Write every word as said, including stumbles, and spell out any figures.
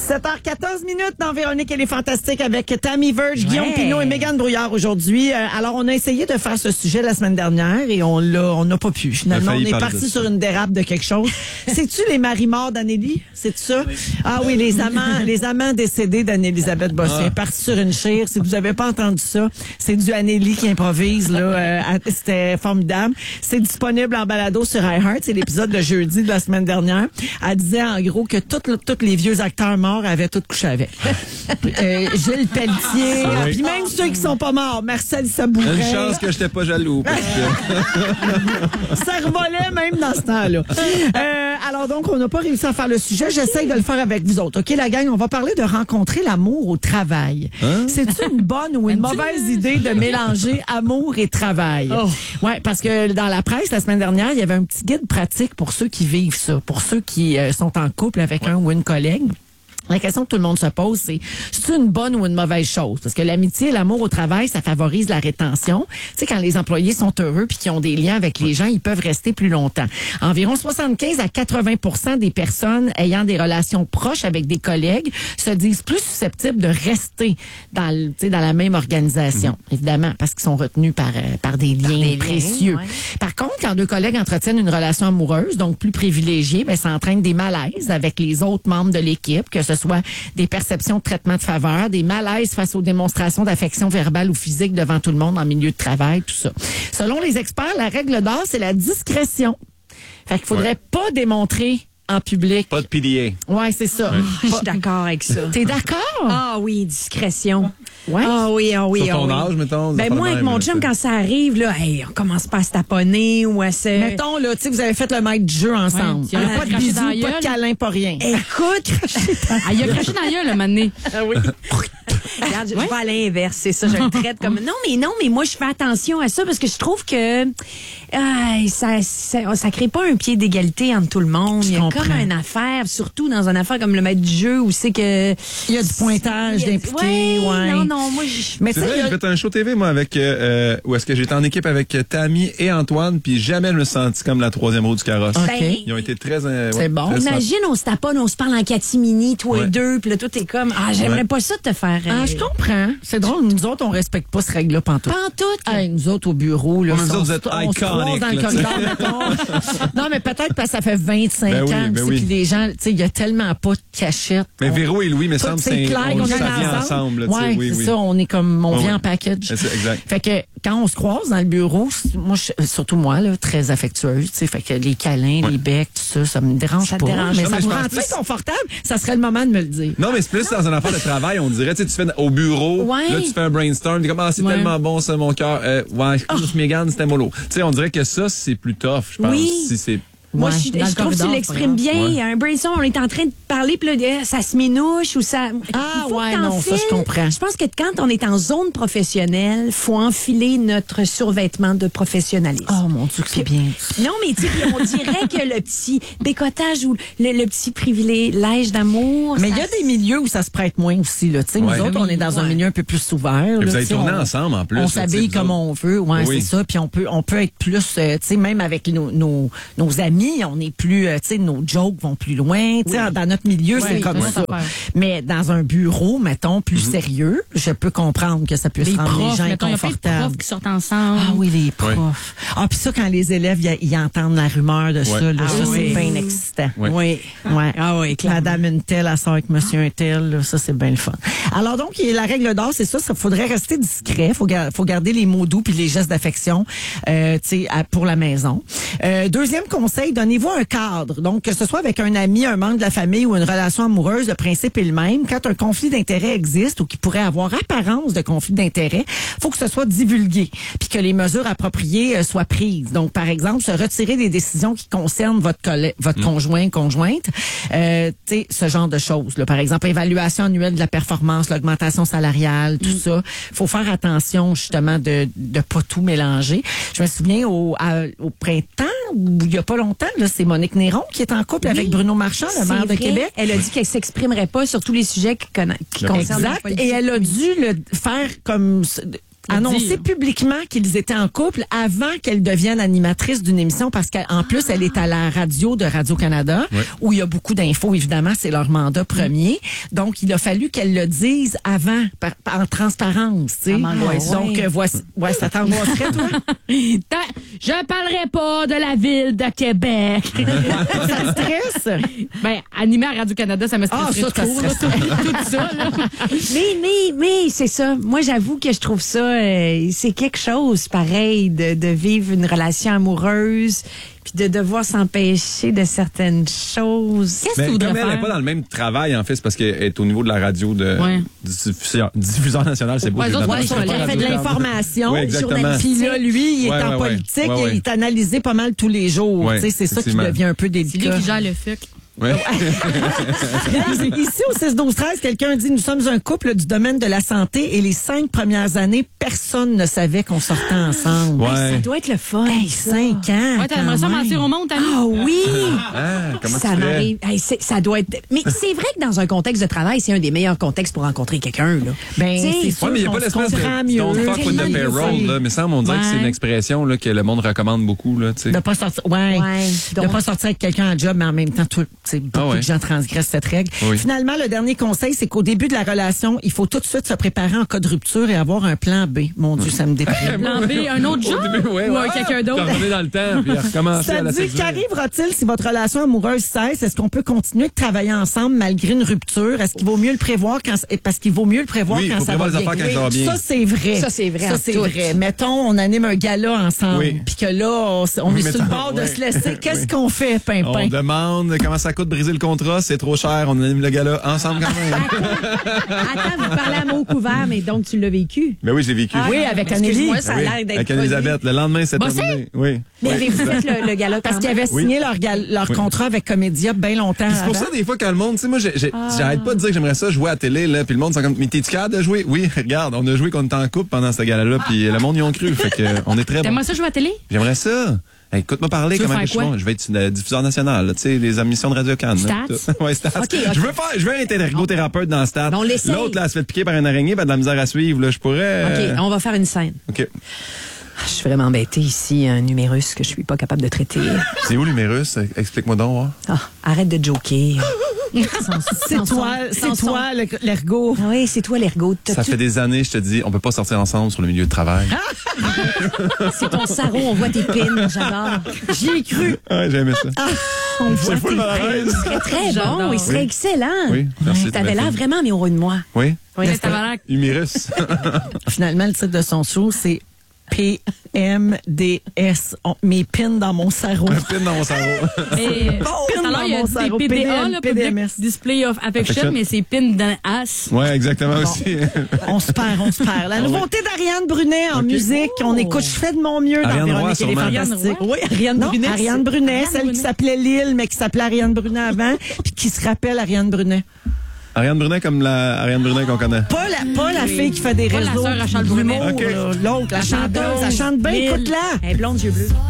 sept heures quatorze minutes dans Véronique et les Fantastiques avec Tammy Verge, Guillaume ouais. Pinault et Mégane Brouillard aujourd'hui. Euh, alors, on a essayé de faire ce sujet la semaine dernière et on l'a, on n'a pas pu. Finalement, on, on est parti sur une dérape de quelque chose. C'est-tu les maris-morts d'Anneli? C'est ça? Oui. Ah oui, les amants, les amants décédés d'Anne-Élisabeth Bossé. Ah. Parti sur une chire. Si vous avez pas entendu ça, c'est du Anneli qui improvise, là. Euh, c'était formidable. C'est disponible en balado sur iHeart. C'est l'épisode de jeudi de la semaine dernière. Elle disait, en gros, que tous les vieux acteurs morts avaient tout couché avec. euh, Gilles Pelletier, oui. Puis même ceux qui sont pas morts, Marcel Sabouret. Une chance que j'étais pas jaloux. Parce que... ça revolait même dans ce temps-là. Euh, alors donc, on n'a pas réussi à faire le sujet. J'essaye de le faire avec vous autres. OK, la gang, on va parler de rencontrer l'amour au travail. Hein? C'est-tu une bonne ou une mauvaise idée de mélanger amour et travail? Oh. Ouais, parce que dans la presse, la semaine dernière, il y avait un petit guide pratique pour ceux qui vivent ça, pour ceux qui euh, sont en couple avec ouais. un ou une collègue. La question que tout le monde se pose, c'est c'est une bonne ou une mauvaise chose? Parce que l'amitié et l'amour au travail, ça favorise la rétention. Tu sais, quand les employés sont heureux puis qu'ils ont des liens avec les gens, ils peuvent rester plus longtemps. Environ soixante-quinze à quatre-vingts pour cent des personnes ayant des relations proches avec des collègues se disent plus susceptibles de rester dans, le, tu sais, dans la même organisation, mmh. évidemment, parce qu'ils sont retenus par, euh, par des liens par des précieux. Liens, ouais. Par contre, quand deux collègues entretiennent une relation amoureuse, donc plus privilégiée, ben, ça entraîne des malaises avec les autres membres de l'équipe, que ce soit des perceptions de traitement de faveur, des malaises face aux démonstrations d'affection verbale ou physique devant tout le monde en milieu de travail, tout ça. Selon les experts, la règle d'or, c'est la discrétion. Fait qu'il faudrait ouais. pas démontrer en public. Pas de P D A. Ouais, c'est ça. Ouais. Je suis d'accord avec ça. T'es d'accord? Ah oui, discrétion. Ouais. Ah oui, ah oui, Sur ton ah oui. âge, mettons. Ben moi, avec mon chum, quand ça arrive, là, hey, on commence pas à se taponner ou à se... Mettons, là, tu sais, vous avez fait le maître du jeu ensemble. Il ouais, n'y a pas de bisous, pas de câlin, pas rien. Écoute! Ah, il a craché dans la gueule, le mané. Ah oui. Regarde, je, ouais. je vais à l'inverse, c'est ça, je le traite comme... Non, mais non, mais moi, je fais attention à ça parce que je trouve que euh, ça, ça, ça crée pas un pied d'égalité entre tout le monde. Il y a comprends. Comme une affaire, surtout dans une affaire comme le maître du jeu où c'est que... Il y a du pointage d'impliqué, ouais, ouais. Non, non, moi, je... Mais c'est vrai, j'ai fait un show T V, moi, avec... Euh, où est-ce que j'étais en équipe avec Tammy et Antoine, puis jamais je me suis senti comme la troisième roue du carrosse. Okay. Ils ont été très... Euh, c'est ouais, bon. très imagine, on se taponne, on se parle en catimini, toi ouais. et deux, puis là, tout est comme... Ah, j'aimerais ouais. pas ça te faire... Ah, je comprends. C'est drôle, nous autres, on respecte pas ce règle-là pantoute. Pantoute? Hey, nous autres, au bureau, là, nous on, autres, vous êtes on se croise dans le corridor, non, mais peut-être parce que ça fait vingt-cinq ben oui, ans, ben puis oui. les gens, tu sais, il y a tellement pas de cachette. Mais on, Véro et Louis, me semble, c'est clair on, qu'on ça est vient ensemble. ensemble. Ouais, oui, c'est oui. ça, on est comme, on oh, vient oui. en package. C'est exact. Fait que quand on se croise dans le bureau, moi, je, surtout moi, là, très affectueuse, tu sais, fait que les câlins, ouais. les becs, tout ça, ça me dérange ça pas. Dérange mais non, ça mais me rend très confortable. Ça serait le moment de me le dire. Non, mais c'est plus non. dans un affaire de travail, on dirait, tu sais, tu fais au bureau, ouais. là, tu fais un brainstorm, tu dis comme, ah, c'est ouais. tellement bon, ça, mon cœur. Euh, ouais, je pense que Mégane, c'était mollo. Tu sais, on dirait que ça, c'est plus tough, je pense. Oui. Si c'est Moi, ouais, je, je trouve que tu l'exprimes bien. Ouais. Un brainstorm, on est en train de parler, puis là, ça se minouche ou ça... Ah, ouais, non, ça, je comprends. Je pense que quand on est en zone professionnelle, il faut enfiler notre survêtement de professionnalisme. Oh, mon Dieu, que c'est bien. Non, mais tu sais, on dirait que le petit bécotage ou le, le petit privilège d'amour... Mais il y a des milieux où ça se prête moins aussi, là. Tu sais, ouais. nous autres, on est dans ouais. un milieu un peu plus ouvert. Là, vous avez tourné on, ensemble, en plus. On s'habille comme on veut, ouais, oui. c'est ça. Puis on peut, on peut être plus, euh, tu sais, même avec nos, nos, nos amis, on est plus... Tu sais, nos jokes vont plus loin. Tu sais, oui. dans notre milieu, oui, c'est comme oui. ça. Mais dans un bureau, mettons, plus mm-hmm. sérieux, je peux comprendre que ça puisse les rendre profs, les gens mettons, inconfortables. Il y a des profs qui sortent ensemble. Ah oui, les profs. Oui. Ah, puis ça, quand les élèves, ils entendent la rumeur de ouais. ça, là, ah, ça, oui. c'est bien excitant. Oui. Oui. Ouais. Ah oui, clairement. Madame une telle, elle sort avec monsieur un tel, là, ça, c'est bien le fun. Alors donc, la règle d'or, c'est ça, ça faudrait rester discret. Faut, gar- faut garder les mots doux puis les gestes d'affection, euh, tu sais, pour la maison. Euh, deuxième conseil, donnez-vous un cadre. Donc, que ce soit avec un ami, un membre de la famille ou une relation amoureuse, le principe est le même. Quand un conflit d'intérêt existe ou qui pourrait avoir apparence de conflit d'intérêt, faut que ce soit divulgué puis que les mesures appropriées euh, soient prises. Donc, par exemple, se retirer des décisions qui concernent votre collègue, votre mmh. conjoint, conjointe, euh, tu sais, ce genre de choses. Là. Par exemple, évaluation annuelle de la performance, l'augmentation salariale, tout mmh. ça. Faut faire attention justement de de pas tout mélanger. Je me souviens au, à, au printemps, il y a pas longtemps, là, c'est Monique Néron qui est en couple oui, avec Bruno Marchand, le maire de Québec. Elle a dit qu'elle s'exprimerait pas sur tous les sujets qui, conna- qui concernent exact. Et elle a dû le faire comme annoncé dire. publiquement qu'ils étaient en couple avant qu'elle devienne animatrice d'une émission parce qu'en plus, elle est à la radio de Radio-Canada Ouais. où il y a beaucoup d'infos, évidemment, c'est leur mandat premier. Donc, il a fallu qu'elle le dise avant, par- par- en transparence. tu sais. Ça m'angoisse. Donc, euh, voici, ouais, ça t'angoisserait, toi? Ta- Je parlerai pas de la ville de Québec. Ça te stresse? Ben, animé à Radio-Canada, ça me stresserait Ah, ça, ça trop, là, tout, tout ça, là. Mais, mais, mais, c'est ça. Moi, j'avoue que je trouve ça, euh, c'est quelque chose pareil de, de vivre une relation amoureuse puis de devoir s'empêcher de certaines choses. Qu'est-ce que Ben, tu voudrais comme elle n'est faire? pas dans le même travail, en fait, c'est parce qu'elle est au niveau de la radio de Ouais. du diffuseur, diffuseur national, c'est beau. Ouais, j'ai eux autres, dans- ouais, c'est ils pas Elle fait de Radio-Canada. l'information, Oui, exactement. Puis là, lui, il est Ouais, en ouais, ouais. politique Ouais, ouais. et il est analysé pas mal tous les jours. Ouais, Tu sais, c'est ça qui effectivement. devient un peu C'est lui délicat. qui gère le fuck. Ouais. Ici, au six douze treize, quelqu'un dit « Nous sommes un couple du domaine de la santé et les cinq premières années, personne ne savait qu'on sortait ensemble. Ouais. Ça doit être le fun. Hey, ça. cinq ans! Ouais, t'aimerais ça quand même. mentir au monde, Tammy? Ah oui! Ah, comment Ça tu ferais? m'arrive. Hey, c'est- ça doit être. Mais c'est vrai que dans un contexte de travail, c'est un des meilleurs contextes pour rencontrer quelqu'un. Là. Ben, T'sais, c'est sûr Ouais, mais il n'y a qu'on pas se l'espèce comprend de mieux. don't fuck with the Tellement payroll, mieux. là. Mais ça, on dirait que c'est Ouais. une expression là, que le monde recommande beaucoup, là, tu sais. De pas sortir, ouais, Ouais, de donc- pas sortir avec quelqu'un en job, mais en même temps, tout, tu sais, beaucoup Ah ouais. de gens transgressent cette règle. Oui. Finalement, le dernier conseil, c'est qu'au début de la relation, il faut tout de suite se préparer en cas de rupture et avoir un plan B. Mon Dieu, ça me déprime. Plan B, un autre Au job? début, ouais, Ou ouais. un quelqu'un d'autre? Revenez dans le temps, puis recommencer Ça à la dit séduire. qu'arrivera-t-il si votre relation amoureuse cesse? Est-ce qu'on peut continuer de travailler ensemble malgré une rupture? Est-ce qu'il vaut mieux le prévoir quand parce qu'il vaut mieux le prévoir Oui, quand faut ça va prévoir les bien? affaires quand ça va bien. Ça c'est vrai. Ça, c'est vrai Ça en c'est tout. vrai. Mettons, on anime un gala ensemble, Oui. puis que là on, s- on Oui, est sur le mettons, bord de ouais. se laisser. Qu'est-ce Oui. qu'on fait, On Pimpin? demande comment ça coûte briser le contrat, c'est trop cher, on anime le gars-là ensemble quand même. Attends, vous parlez à mot couvert, mais donc tu l'as vécu. Mais oui, j'ai vécu. Oui, avec Mais Anneli. excuse-moi, ça a Oui, l'air d'être avec produit. Elisabeth. Le lendemain, c'est Bossé? terminé. Oui. Mais Oui. avez-vous fait le, le gala Parce quand qu'ils même? avaient Oui. signé leur, gal- leur Oui. contrat avec Comédia bien longtemps Puis c'est pour avant. ça, des fois, quand le monde, tu sais, moi, j'ai- j'ai- j'arrête pas de dire que j'aimerais ça jouer à la télé, là, puis le monde, c'est comme, mais t'es-tu capable de jouer? Oui, regarde, on a joué qu'on était en couple pendant ce gala-là, puis le monde y ont cru. Fait que, euh, on est très bon. T'aimerais ça jouer à la télé? J'aimerais ça. Hey, écoute-moi parler, Tu veux comment faire que je suis quoi? bon. Je vais être euh, diffuseur national, là, tu sais, les émissions de Radio-Can. là, Stats? tout. Ouais, stats. Ok, ok. Je veux faire, je veux être ergothérapeute dans Stats. On l'essaye. L'autre, là, elle se fait piquer par une araignée, ben, de la misère à suivre, là, je pourrais. euh, OK, on va faire une scène. OK. Je suis vraiment embêtée ici, un numérus que je suis pas capable de traiter. C'est où l'humérus? Explique-moi donc, voir. Ah, arrête de joker. C'est toi, c'est toi le- l'ergot. Ah oui, c'est toi l'ergot. T'as Ça tout- fait des années, je te dis, on peut pas sortir ensemble sur le milieu de travail. C'est ton sarreau, on voit tes pins, j'adore. J'y ai cru. Ouais, j'ai aimé ça. On voit C'est fou tes le malaise. Il serait très bon, J'adore. il serait Oui. excellent. Oui, merci, tu T'avais m'as l'air fait. vraiment amoureux de moi. Oui. Oui, Qu'est-ce que t'avais l'air? Humérus. Finalement, le titre de son show, c'est P M D S. On- Mes pins dans mon sarreau. Un pin dans mon cerveau. Et, Bon, tout à l'heure, il y a bon, dit ça va, P D A, P là, D M S. Public Display of Affection, Affection. mais c'est pin dans as. Ouais, exactement aussi. On se perd, on se perd. La nouveauté d'Ariane Brunet en musique. On écoute Je fais de mon mieux dans Ariane Véronique Roy, et les sûrement. Fantastiques. Ariane Oui, Ariane Non, Brunet. Ariane Brunet, Ariane celle qui Brunet. s'appelait Lille, mais qui s'appelait Ariane Brunet avant, puis qui se rappelle Ariane Brunet. Ariane Brunet comme la Ariane Brunet qu'on connaît. Pas la, pas la fille qui fait des Pas la réseaux. sœur à Charles d'humour, Brunet. Ok. là. L'autre, la La chanteuse, chanteuse. elle chante bien, Lille. écoute-la. Elle est blonde, yeux bleus.